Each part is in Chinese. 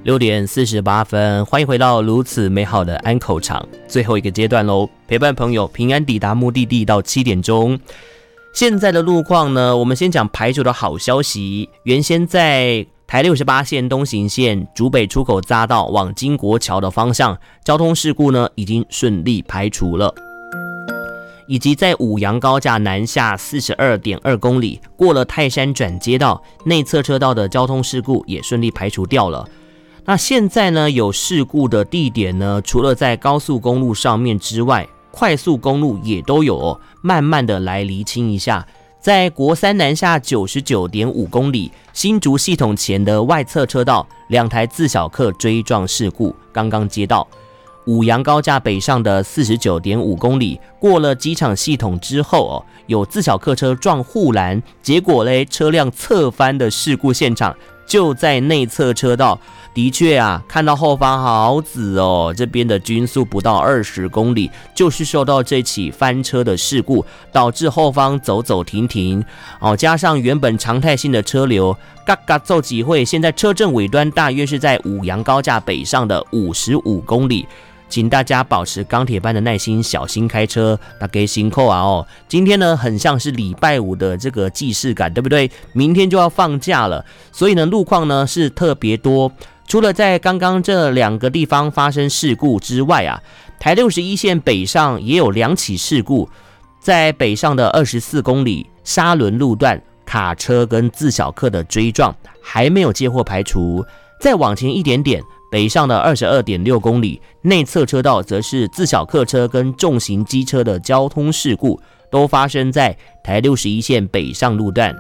6点48分，欢迎回到如此美好的安口场，最后一个阶段咯，陪伴朋友平安抵达目的地到7点钟。现在的路况呢，我们先讲排除的好消息。原先在台68线东行线竹北出口匝道往经国桥的方向，交通事故呢已经顺利排除了。以及在五杨高架南下 42.2 公里，过了泰山转接道内侧车道的交通事故也顺利排除掉了。那现在呢，有事故的地点呢，除了在高速公路上面之外，快速公路也都有哦，慢慢的来厘清一下。在国三南下 99.5 公里，新竹系统前的外侧车道2台自小客追撞事故刚刚接到。五杨高架北上的 49.5 公里，过了机场系统之后有自小客车撞护栏，结果车辆侧翻的事故现场就在内侧车道。的确啊，看到后方好紫哦，这边的均速不到20公里，就是受到这起翻车的事故，导致后方走走停停加上原本常态性的车流，嘎嘎走几会，现在车阵尾端大约是在五杨高架北上的55公里。请大家保持钢铁般的耐心，小心开车。大家辛苦啊今天呢，很像是礼拜五的这个既视感，对不对？明天就要放假了，所以呢，路况呢是特别多。除了在刚刚这2个地方发生事故之外啊，台61线北上也有2起事故，在北上的24公里沙仑路段，卡车跟自小客的追撞还没有接获排除。再往前一点点，北上的 22.6 公里内侧车道则是自小客车跟重型机车的交通事故，都发生在台61线北上路段。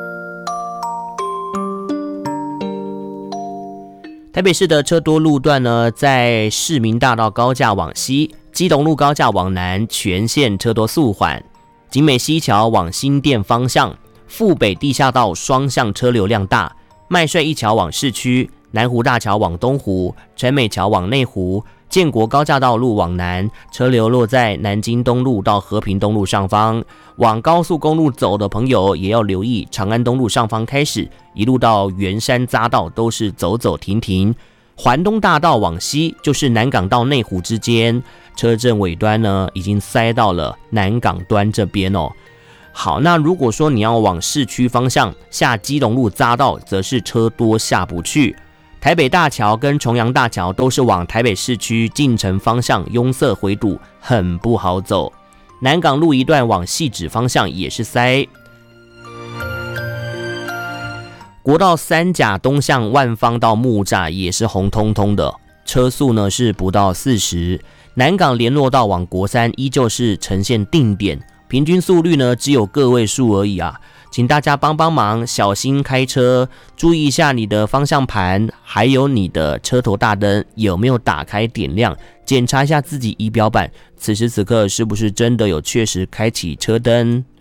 台北市的车多路段呢，在市民大道高架往西，基隆路高架往南全线车多速缓，景美溪桥往新店方向，富北地下道双向车流量大，麦帅一桥往市区，南湖大桥往东湖，陈美桥往内湖，建国高架道路往南，车流落在南京东路到和平东路上方。往高速公路走的朋友也要留意，长安东路上方开始，一路到圆山匝道都是走走停停。环东大道往西，就是南港到内湖之间，车阵尾端呢已经塞到了南港端这边哦。好，那如果说你要往市区方向下基隆路匝道，则是车多下不去。台北大桥跟重阳大桥都是往台北市区进城方向拥塞回堵，很不好走。南港路一段往汐止方向也是塞。国道3甲东向万芳到木栅也是红彤彤的，车速呢是不到40。南港联络道往国三依旧是呈现定点，平均速率呢只有个位数而已啊。请大家帮帮忙，小心开车，注意一下你的方向盘，还有你的车头大灯有没有打开点亮，检查一下自己仪表板，此时此刻是不是真的有确实开启车灯。